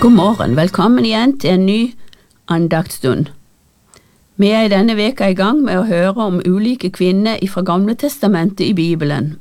God morgen, velkommen igjen til en ny andaktsstund. Vi i denne veka i gang med å høre om ulike kvinner fra Gamle Testamentet i Bibelen.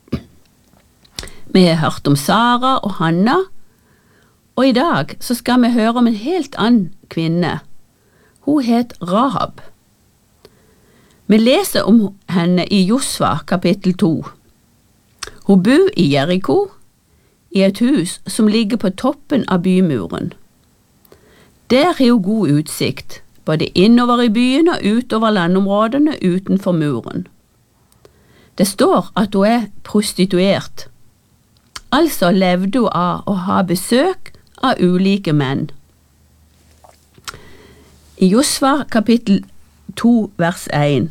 Vi har hørt om Sara og Hanna, og i dag så skal vi høre om en helt annen kvinne. Hun het Rahab. Vi leser om henne i Josva kapittel 2. Hun bor i Jericho, i et hus som ligger på toppen av bymuren. Der har hun god utsikt, både innover i byen og utover landområdene utenfor muren. Det står at hun er prostituert, altså levde hun av å ha besøk av ulike menn. I Josva kapittel 2 vers 1.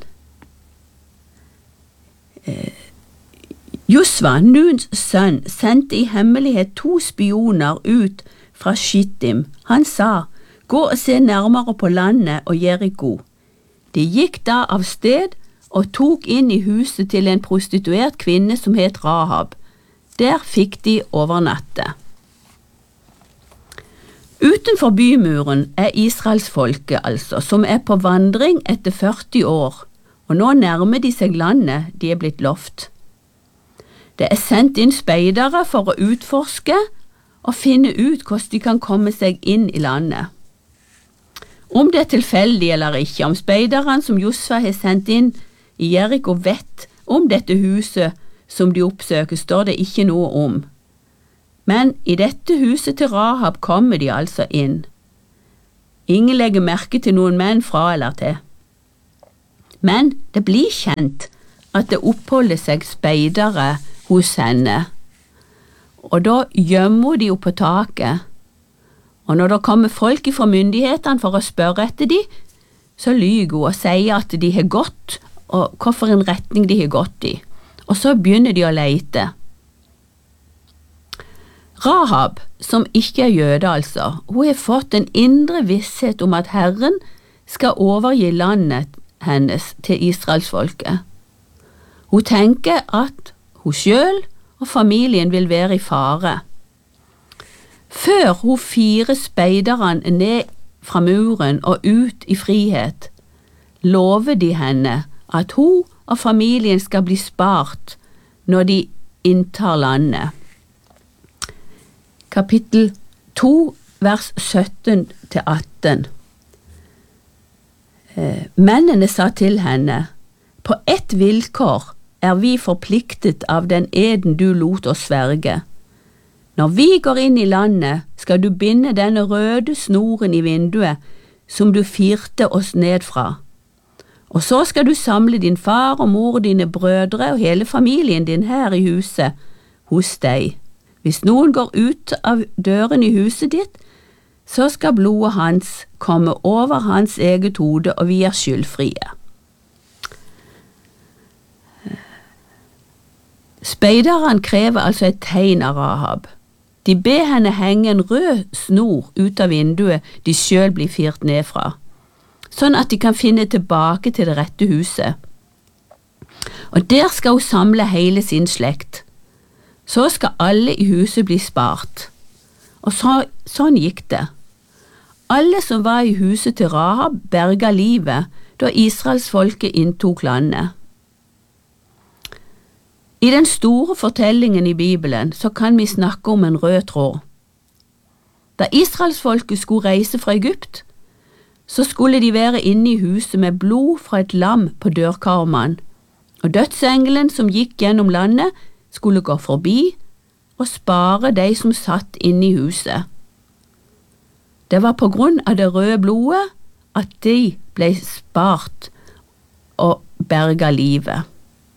Josva, Nuns sønn, sendte i hemmelighet 2 spioner ut fra Shittim. Han sa, gå og se nærmere på landet og Jericho. De gikk da av sted og tok inn i huset til en prostituert kvinne som het Rahab. Der fikk de overnatte. Utenfor bymuren er Israelsfolket altså, som er på vandring etter 40 år, og nå nærmer de seg landet de er blitt lovt. Det er sendt inn speidere for å utforske og finne ut hvordan de kan komme seg inn i landet. Om det er tilfeldig eller ikke, om speiderne som Josva har sendt inn i Jericho vet om dette huset som de oppsøker, står det ikke noe om. Men i dette huset til Rahab kommer de altså inn. Ingen legger merke til noen menn fra eller til. Men det blir kjent at det oppholder seg speidere hos henne, og da gjemmer de jo på taket, og når det kommer folk fra myndighetene for å spørre etter de, så lyger hun og sier at de har gått, og hvorfor en retning de har gått i, og så begynner de å lete. Rahab, som ikke er jøde altså, hun har fått en indre visshet om at Herren skal overgi landet hennes til Israelsfolket. Hun tenker at hun selv og familien vil være i fare. Før hun 4 speiderne ned fra muren og ut i frihet, lover de henne at hun og familien skal bli spart når de inntar landet. Kapittel 2, vers 17-18. Mennene sa til henne, på ett vilkår er vi forpliktet av den eden du lot oss sverge. Når vi går inn i landet, skal du binde denne røde snoren i vinduet som du firte oss ned fra. Og så skal du samle din far og mor, dine brødre og hele familien din her i huset hos deg. Hvis noen går ut av døren i huset ditt, så skal blodet hans komme over hans eget hode, og vi er skyldfrie. Speideren krever altså et tegn av Rahab. De ber henne henge en rød snor ut av vinduet de selv blir firt ned fra, sånn at de kan finne tilbake til det rette huset. Og der skal hun samle hele sin slekt. Så skal alle i huset bli spart. Og sånn gikk det. Alle som var i huset til Rahab berga livet da Israelsfolket inntok landet. I den store fortellingen i Bibelen så kan vi snakke om en rød tråd. Da Israelsfolket skulle reise fra Egypt, så skulle de være inne i huset med blod fra et lam på dørkarmen, og dødsengelen som gikk gjennom landet skulle gå forbi og spare de som satt inne i huset. Det var på grunn av det røde blodet at de ble spart og berga livet.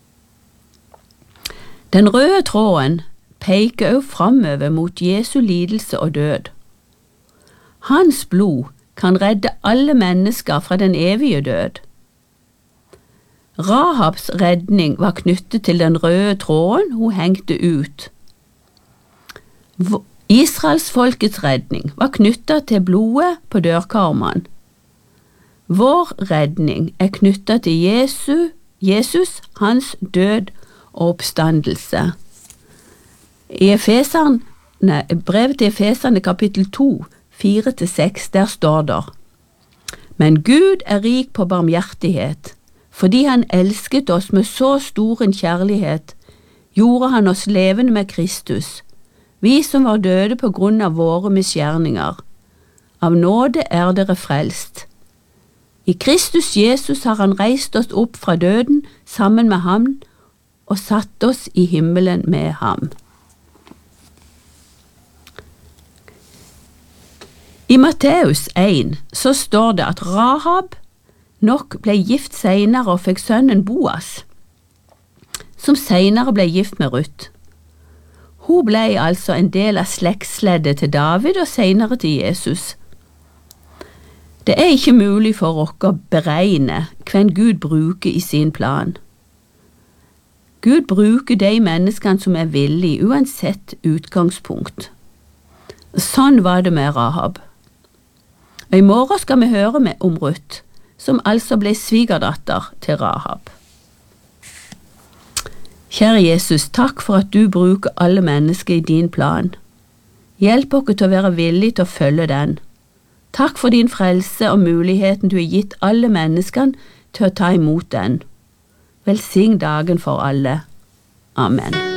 Den røde tråden peker også framover mot Jesu lidelse og død. Hans blod kan redde alle mennesker fra den evige død. Rahabs redning var knyttet til den røde tråden hun hengte ut. Israelsfolkets redning var knyttet til blodet på dørkarmen. Vår redning er knyttet til Jesus, hans død og oppstandelse. I brevet til Efeserne kapittel 2 4-6, der står det: Men Gud er rik på barmhjertighet, fordi han elsket oss med så stor en kjærlighet, gjorde han oss levende med Kristus, vi som var døde på grunn av våre misgjerninger. Av nåde er dere frelst. I Kristus Jesus har han reist oss opp fra døden sammen med ham og satt oss i himmelen med ham. I Matteus 1 så står det at Rahab nok ble gift senere og fikk sønnen Boas, som senere ble gift med Ruth. Hun ble altså en del av slektsleddet til David og senere til Jesus. Det er ikke mulig for oss å beregne hvem Gud bruker i sin plan. Gud bruker de menneskene som er villige, uansett utgangspunkt. Sånn var det med Rahab. Og i morgen skal vi høre om Ruth, som altså ble svigerdatter til Rahab. Kjære Jesus, takk for at du bruker alle mennesker i din plan. Hjelp oss til å være villige til å følge den. Takk for din frelse og muligheten du har gitt alle menneskene til å ta imot den. Velsign dagen for alle. Amen.